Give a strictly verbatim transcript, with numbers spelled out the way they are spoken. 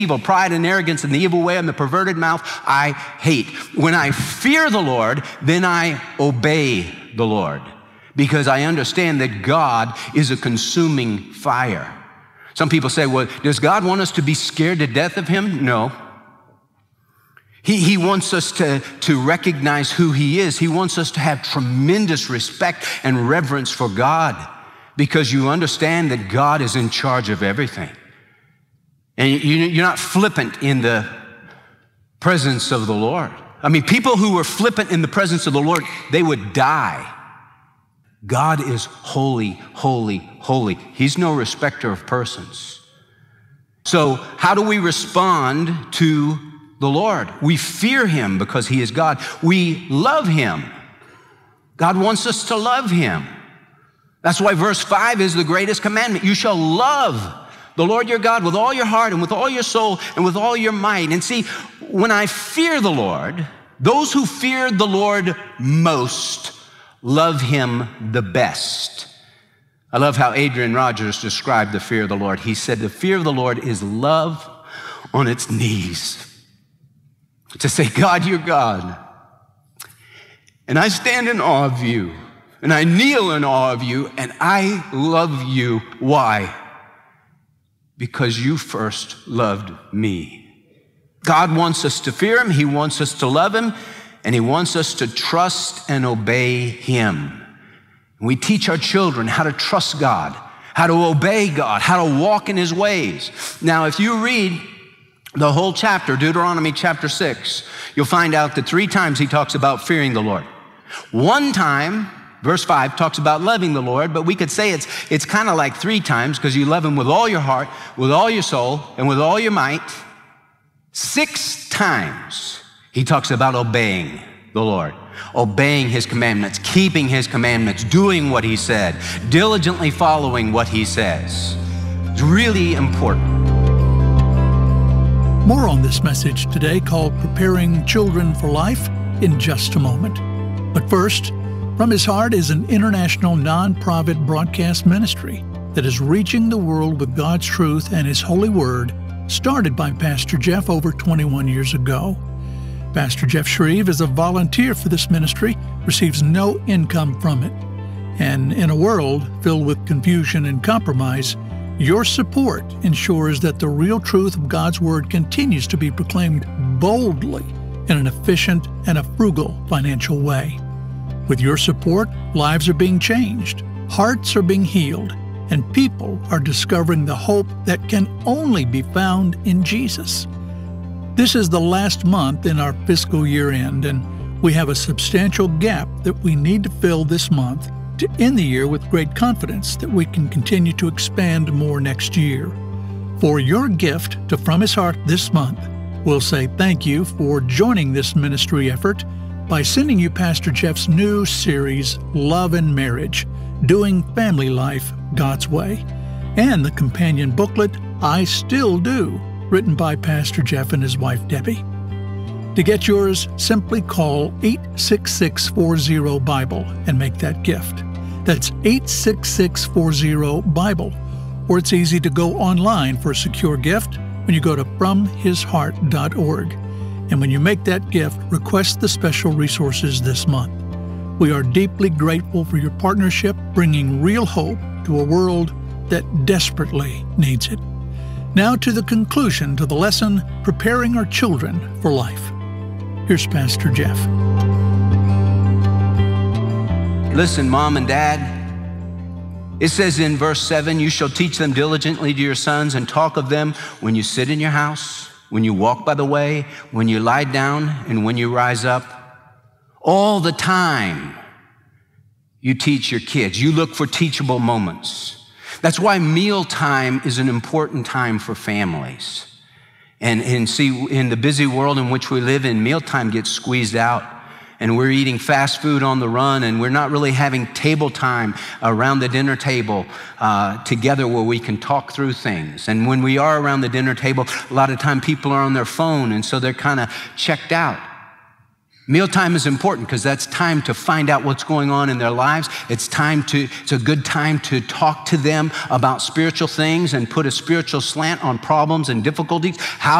evil, pride and arrogance and the evil way and the perverted mouth I hate. When I fear the Lord, then I obey the Lord, because I understand that God is a consuming fire. Some people say, well, does God want us to be scared to death of him? No. He, he wants us to, to recognize who he is. He wants us to have tremendous respect and reverence for God, because you understand that God is in charge of everything. And you, you're not flippant in the presence of the Lord. I mean, people who were flippant in the presence of the Lord, they would die. God is holy, holy, holy. He's no respecter of persons. So how do we respond to the Lord? We fear him because he is God. We love him. God wants us to love him. That's why verse five is the greatest commandment. You shall love the Lord your God with all your heart and with all your soul and with all your might. And see, when I fear the Lord, those who fear the Lord most love him the best. I love how Adrian Rogers described the fear of the Lord. He said, the fear of the Lord is love on its knees. To say, God, you're God. And I stand in awe of you. And I kneel in awe of you. And I love you. Why? Because you first loved me. God wants us to fear him. He wants us to love him. And he wants us to trust and obey him. We teach our children how to trust God, how to obey God, how to walk in his ways. Now, if you read the whole chapter, Deuteronomy chapter six, you'll find out that three times he talks about fearing the Lord. One time, verse five, talks about loving the Lord, but we could say it's, it's kind of like three times, because you love him with all your heart, with all your soul, and with all your might. Six times he talks about obeying the Lord, obeying his commandments, keeping his commandments, doing what he said, diligently following what he says. It's really important. More on this message today, called Preparing Children for Life, in just a moment. But first, From His Heart is an international non-profit broadcast ministry that is reaching the world with God's truth and his holy word, started by Pastor Jeff over twenty-one years ago. Pastor Jeff Shreve is a volunteer for this ministry, receives no income from it. And in a world filled with confusion and compromise, your support ensures that the real truth of God's word continues to be proclaimed boldly in an efficient and a frugal financial way. With your support, lives are being changed, hearts are being healed, and people are discovering the hope that can only be found in Jesus. This is the last month in our fiscal year end, and we have a substantial gap that we need to fill this month to end the year with great confidence that we can continue to expand more next year. For your gift to From His Heart this month, we'll say thank you for joining this ministry effort by sending you Pastor Jeff's new series, Love and Marriage, Doing Family Life God's Way, and the companion booklet, I Still Do, written by Pastor Jeff and his wife, Debbie. To get yours, simply call eight six six, four zero, Bible and make that gift. That's eight six six, four zero, Bible. Or it's easy to go online for a secure gift when you go to from his heart dot org. And when you make that gift, request the special resources this month. We are deeply grateful for your partnership, bringing real hope to a world that desperately needs it. Now to the conclusion to the lesson, Preparing Our Children for Life. Here's Pastor Jeff. Listen, Mom and Dad, it says in verse seven, you shall teach them diligently to your sons and talk of them when you sit in your house, when you walk by the way, when you lie down, and when you rise up. All the time you teach your kids. You look for teachable moments. That's why mealtime is an important time for families. And, and see, in the busy world in which we live in, mealtime gets squeezed out. And we're eating fast food on the run, and we're not really having table time around the dinner table uh, together where we can talk through things. And when we are around the dinner table, a lot of time people are on their phone, and so they're kind of checked out. Mealtime is important because that's time to find out what's going on in their lives. It's time to, it's a good time to talk to them about spiritual things and put a spiritual slant on problems and difficulties. How